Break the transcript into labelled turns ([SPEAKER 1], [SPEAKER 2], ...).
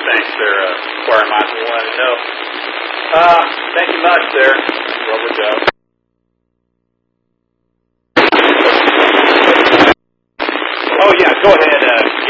[SPEAKER 1] Thanks, sir. Squire Michael wanted to know. Thank you much, sir. Rubber Joe. Oh, yeah, go ahead.